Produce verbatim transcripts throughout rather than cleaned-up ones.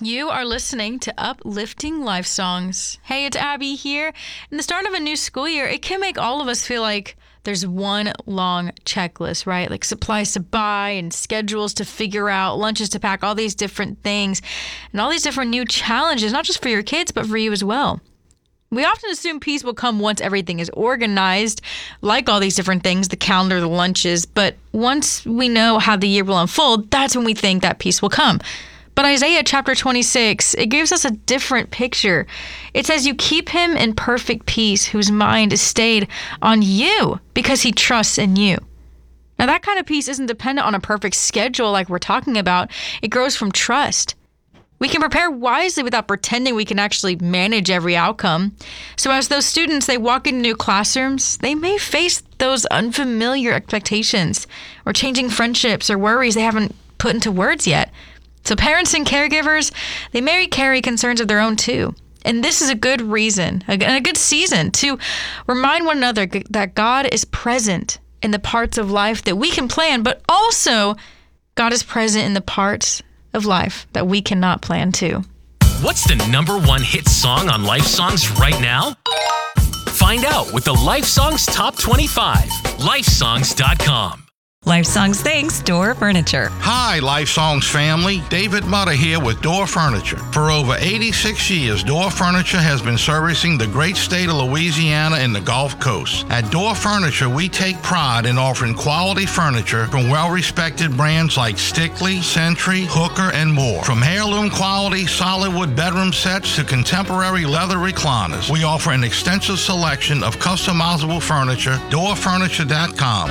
You are listening to Uplifting Life Songs. Hey, it's Abby here. In the start of a new school year, it can make all of us feel like there's one long checklist, right? Like supplies to buy and schedules to figure out, lunches to pack, all these different things, and all these different new challenges, not just for your kids, but for you as well. We often assume peace will come once everything is organized, like all these different things, the calendar, the lunches. But once we know how the year will unfold, that's when we think that peace will come. But Isaiah chapter twenty-six, it gives us a different picture. It says, you keep him in perfect peace, whose mind is stayed on you because he trusts in you. Now that kind of peace isn't dependent on a perfect schedule like we're talking about. It grows from trust. We can prepare wisely without pretending we can actually manage every outcome. So as those students, they walk into new classrooms, they may face those unfamiliar expectations or changing friendships or worries they haven't put into words yet. So parents and caregivers, they may carry concerns of their own too. And this is a good reason, and a good season to remind one another that God is present in the parts of life that we can plan, but also God is present in the parts of life that we cannot plan too. What's the number one hit song on Life Songs right now? Find out with the Life Songs Top twenty-five. life songs dot com. Life Songs thanks Door Furniture. Hi, Life Songs family. David Mutter here with Door Furniture. For over eighty-six years, Door Furniture has been servicing the great state of Louisiana and the Gulf Coast. At Door Furniture, we take pride in offering quality furniture from well-respected brands like Stickley, Century, Hooker, and more. From heirloom quality solid wood bedroom sets to contemporary leather recliners, we offer an extensive selection of customizable furniture. door furniture dot com.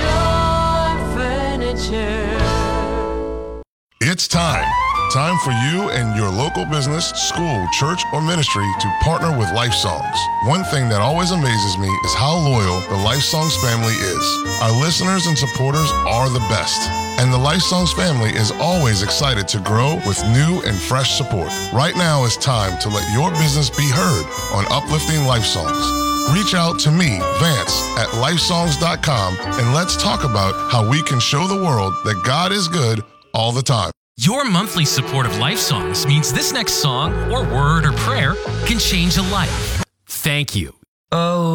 It's time. Time for you and your local business, school, church, or ministry to partner with Life Songs. One thing that always amazes me is how loyal the Life Songs family is. Our listeners and supporters are the best. And the Life Songs family is always excited to grow with new and fresh support. Right now is time to let your business be heard on Uplifting Life Songs. Reach out to me, Vance, at life songs dot com, and let's talk about how we can show the world that God is good all the time. Your monthly support of Life Songs means this next song or word or prayer can change a life. Thank you. Oh.